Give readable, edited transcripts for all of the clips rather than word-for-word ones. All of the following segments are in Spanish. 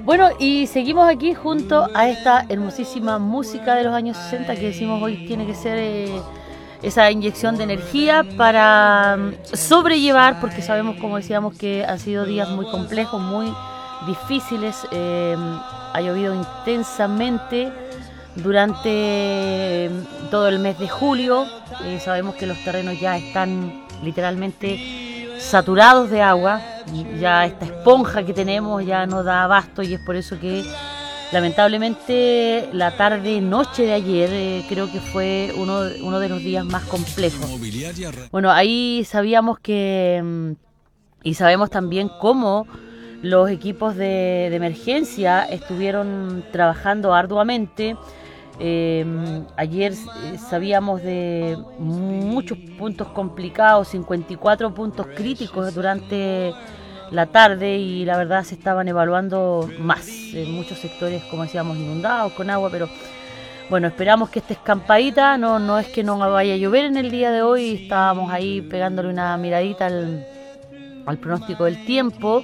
Bueno, y seguimos aquí junto a esta hermosísima música de los años 60 que decimos hoy tiene que ser esa inyección de energía para sobrellevar, porque sabemos, como decíamos, que han sido días muy complejos, muy difíciles. Ha llovido intensamente durante todo el mes de julio. Sabemos que los terrenos ya están literalmente saturados de agua. Ya esta esponja que tenemos ya no da abasto, y es por eso que lamentablemente la tarde-noche de ayer creo que fue uno de los días más complejos. Bueno, ahí sabíamos que, y sabemos también cómo los equipos de emergencia estuvieron trabajando arduamente. Ayer sabíamos de muchos puntos complicados, 54 puntos críticos durante la tarde, y la verdad se estaban evaluando más en muchos sectores, como decíamos, inundados con agua. Pero bueno, esperamos que esta escampadita no es que no vaya a llover en el día de hoy. Estábamos ahí pegándole una miradita al pronóstico del tiempo.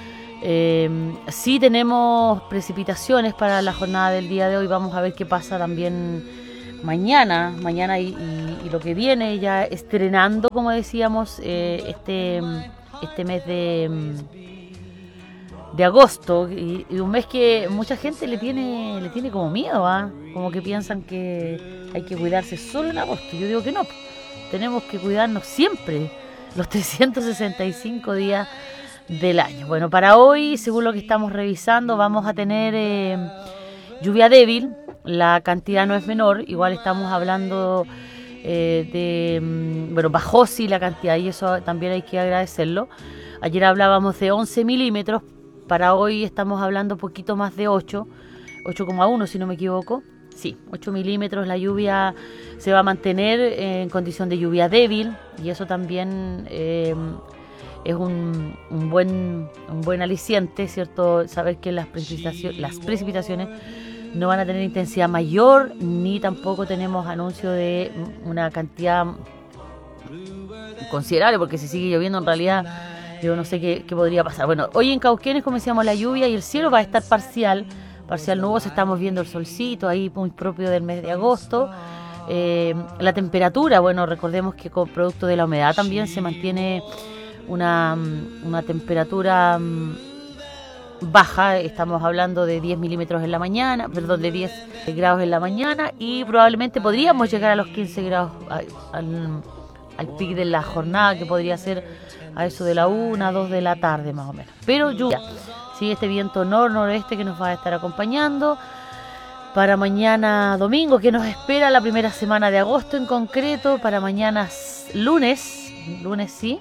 Sí tenemos precipitaciones para la jornada del día de hoy. Vamos a ver qué pasa también mañana y lo que viene, ya estrenando, como decíamos, este mes de agosto, y un mes que mucha gente le tiene como miedo, como que piensan que hay que cuidarse solo en agosto. Yo digo que no, tenemos que cuidarnos siempre, los 365 días del año. Bueno, para hoy, según lo que estamos revisando, vamos a tener lluvia débil. La cantidad no es menor, igual estamos hablando bajó sí la cantidad, y eso también hay que agradecerlo. Ayer hablábamos de 11 milímetros, para hoy estamos hablando un poquito más de 8,1 si no me equivoco. Sí, 8 milímetros. La lluvia se va a mantener en condición de lluvia débil, y eso también es un buen aliciente, ¿cierto? Saber que las precipitaciones no van a tener intensidad mayor, ni tampoco tenemos anuncio de una cantidad considerable, porque si sigue lloviendo en realidad yo no sé qué podría pasar. Bueno, hoy en Cauquenes comenzamos la lluvia y el cielo va a estar parcial nuboso. Estamos viendo el solcito ahí muy propio del mes de agosto. La temperatura, bueno, recordemos que con producto de la humedad también se mantiene una temperatura baja. Estamos hablando de 10 milímetros en la mañana, de 10 grados en la mañana, y probablemente podríamos llegar a los 15 grados al pic de la jornada, que podría ser a eso de la 1, 2 de la tarde más o menos. Pero lluvia, sí, este viento noroeste que nos va a estar acompañando para mañana domingo, que nos espera la primera semana de agosto en concreto. Para mañana lunes sí.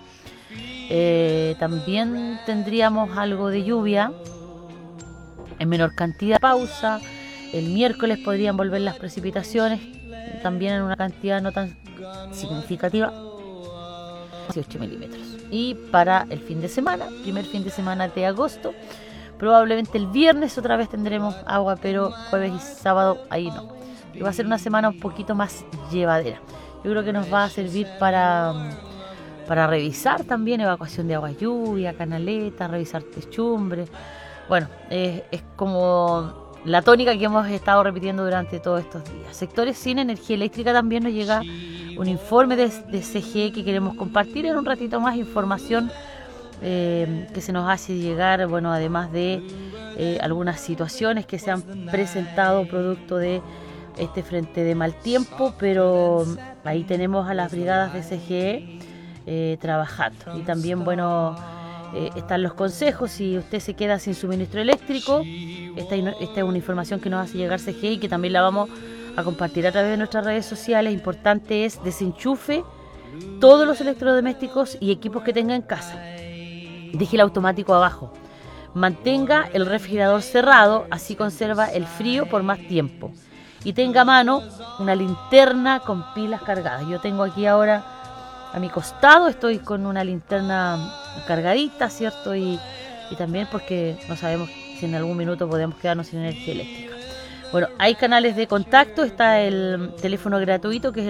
También tendríamos algo de lluvia en menor cantidad. Pausa. El miércoles podrían volver las precipitaciones, también en una cantidad no tan significativa, 18 milímetros. Y para el fin de semana, primer fin de semana de agosto, probablemente el viernes otra vez tendremos agua, pero jueves y sábado ahí no. Y va a ser una semana un poquito más llevadera. Yo creo que nos va a servir para revisar también evacuación de agua lluvia, canaleta, revisar techumbres. Bueno, es como la tónica que hemos estado repitiendo durante todos estos días. Sectores sin energía eléctrica, también nos llega un informe de CGE que queremos compartir en un ratito más. Información que se nos hace llegar, bueno, además de algunas situaciones que se han presentado producto de este frente de mal tiempo, pero ahí tenemos a las brigadas de CGE trabajando. Y también, bueno, están los consejos si usted se queda sin suministro eléctrico. Esta es una información que nos hace llegar CGE y que también la vamos a compartir a través de nuestras redes sociales. Importante es desenchufe todos los electrodomésticos y equipos que tenga en casa. Deje el automático abajo. Mantenga el refrigerador cerrado, así conserva el frío por más tiempo. Y tenga a mano una linterna con pilas cargadas. Yo tengo aquí ahora a mi costado, estoy con una linterna cargadita, ¿cierto? Y también porque no sabemos si en algún minuto podemos quedarnos sin energía eléctrica. Bueno, hay canales de contacto. Está el teléfono gratuito, que es el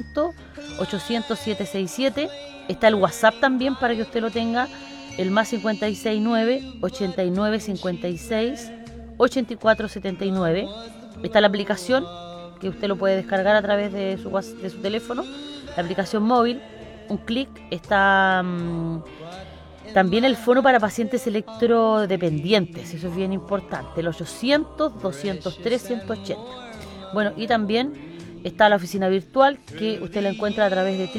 800-767. Está el WhatsApp también para que usted lo tenga, el más 569 89 56 8479. Está la aplicación que usted lo puede descargar a través de su teléfono, la aplicación móvil. Un clic. Está también el fono para pacientes electrodependientes, eso es bien importante, el 800-203-180. Bueno, y también está la oficina virtual, que usted la encuentra a través de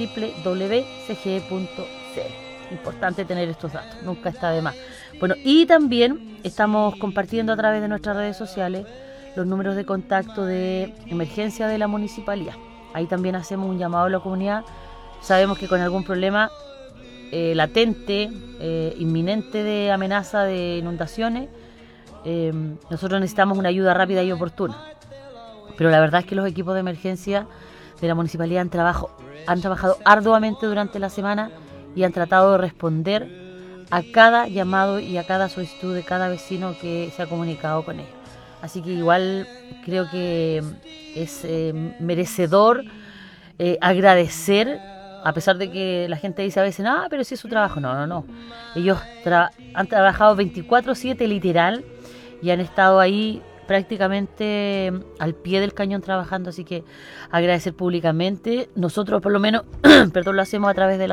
www.cge.cl. Importante tener estos datos, nunca está de más. Bueno, y también estamos compartiendo a través de nuestras redes sociales los números de contacto de emergencia de la municipalidad. Ahí también hacemos un llamado a la comunidad. Sabemos que con algún problema latente, inminente de amenaza de inundaciones, nosotros necesitamos una ayuda rápida y oportuna. Pero la verdad es que los equipos de emergencia de la municipalidad han trabajado arduamente durante la semana y han tratado de responder a cada llamado y a cada solicitud de cada vecino que se ha comunicado con ellos. Así que igual creo que es merecedor agradecer, a pesar de que la gente dice a veces, pero sí es su trabajo. No. Ellos han trabajado 24/7 literal y han estado ahí prácticamente al pie del cañón trabajando, así que agradecer públicamente. Nosotros por lo menos lo hacemos a través de la